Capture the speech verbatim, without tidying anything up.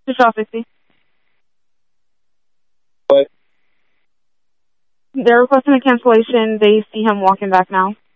To Shaw sixty. What? They're requesting a cancellation. They see him walking back now.